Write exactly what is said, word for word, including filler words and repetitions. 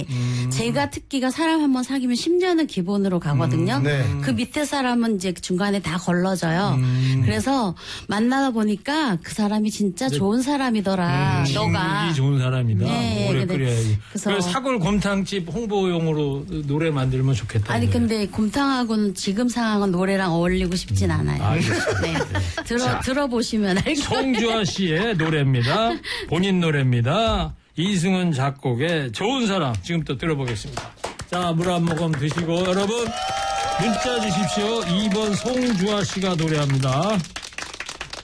음. 제가 특기가 사람 한번 사귀면 십 년은 기본으로 가거든요. 음, 네. 그 밑에 사람은 이제 중간에 다 걸러져요. 음. 그래서 만나다 보니까 그 사람이 진짜 네. 좋은 사람이더라. 음, 너가. 이 좋은 사람이다. 네, 오래 근데 끓여야지. 그래서 그래서 사골 곰탕집 홍보용으로 노래 만들면 좋겠다. 아니 이거예요. 근데 곰탕하고는 지금 상황은 노래랑 어울리고 싶진 않아요. 알겠습니다. 네. 들어 자, 들어보시면 알 거예요. 송주아 씨의 노래입니다. 본인 노래입니다. 이승은 작곡의 좋은 사람 지금부터 들어보겠습니다. 자, 물 한 모금 드시고 여러분 문자 주십시오. 이 번 송주아 씨가 노래합니다.